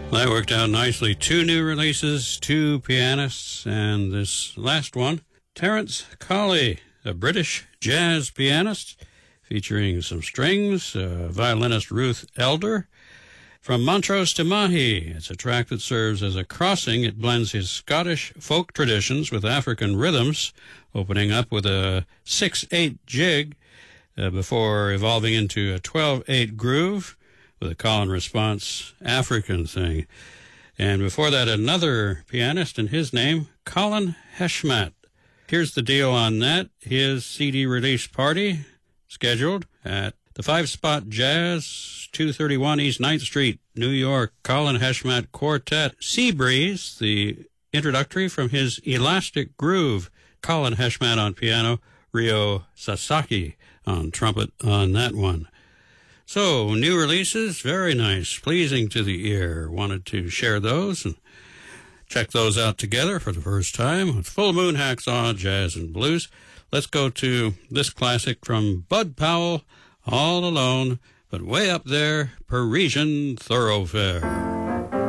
That worked out nicely. 2 new releases, 2 pianists, and this last one, Terence Colley, a British jazz pianist, featuring some strings, violinist Ruth Elder. From Montrose to Mahi, it's a track that serves as a crossing. It blends his Scottish folk traditions with African rhythms, opening up with a 6/8 jig before evolving into a 12/8 groove with a call and response African thing. And before that, another pianist, and his name, Colin Heshmat. Here's the deal on that. His CD release party scheduled at the 5-Spot Jazz, 231 East 9th Street, New York. Colin Heshmat Quartet. Sea Breeze, the introductory from his Elastic Groove. Colin Heshmat on piano, Ryo Sasaki on trumpet on that one. So, new releases, very nice, pleasing to the ear. Wanted to share those and check those out together for the first time with Full Moon Hacksaw Jazz and Blues. Let's go to this classic from Bud Powell, All Alone, but way up there, Parisian Thoroughfare.